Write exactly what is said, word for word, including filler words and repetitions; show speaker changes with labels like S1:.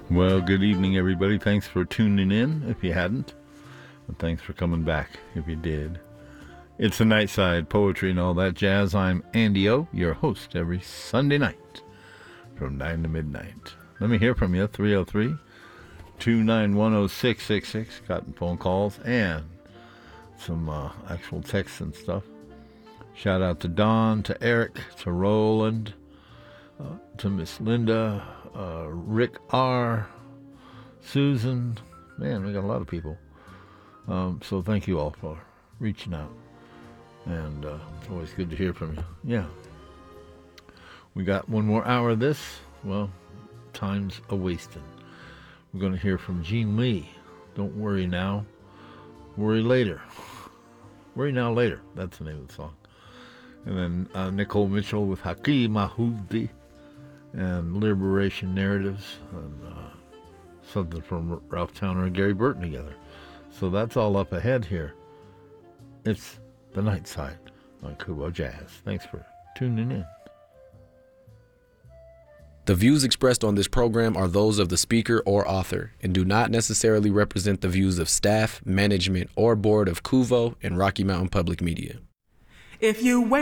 S1: Well, good evening, everybody. Thanks for tuning in, if you hadn't. And thanks for coming back, if you did. It's the Nightside, poetry and all that jazz. I'm Andy O, your host every Sunday night from nine to midnight. Let me hear from you, three oh three, two nine one, oh six six six. Got phone calls and some uh, actual texts and stuff. Shout out to Don, to Eric, to Roland, uh, to Miss Linda, uh, Rick R., Susan. Man, we got a lot of people. Um, so thank you all for reaching out. And uh, it's always good to hear from you. Yeah. We got one more hour of this. Well, time's a-wasting. We're going to hear from Gene Lee. Don't worry now. Worry later. Worry now later. That's the name of the song. And then uh, Nicole Mitchell with Hakeem Mahoudi and Liberation Narratives. And uh, something from Ralph Towner and Gary Burton together. So that's all up ahead here. It's the Nightside on Kubo Jazz. Thanks for tuning in.
S2: The views expressed on this program are those of the speaker or author and do not necessarily represent the views of staff, management, or board of Kuvo and Rocky Mountain Public Media.
S3: If you wait